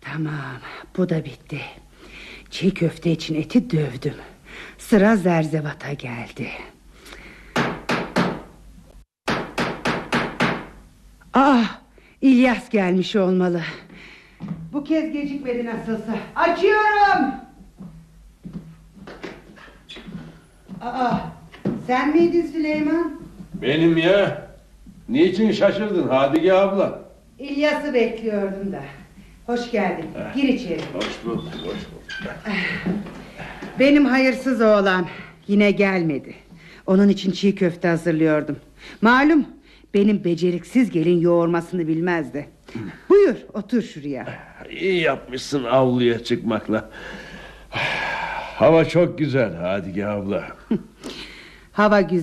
Tamam, bu da bitti. Çiğ köfte için eti dövdüm. Sıra zerzevata geldi. İlyas gelmiş olmalı. Bu kez gecikmedi nasılsa. Açıyorum. Sen miydin Süleyman? Benim ya. Niçin şaşırdın Hadige abla? İlyas'ı bekliyordum da. Hoş geldin. Gir içeri. Hoş bulduk, hoş bulduk. Benim hayırsız oğlan yine gelmedi. Onun için çiğ köfte hazırlıyordum. Malum benim beceriksiz gelin yoğurmasını bilmezdi. Buyur otur şuraya. İyi yapmışsın avluya çıkmakla. Hava çok güzel Hadige abla. Hava güzel.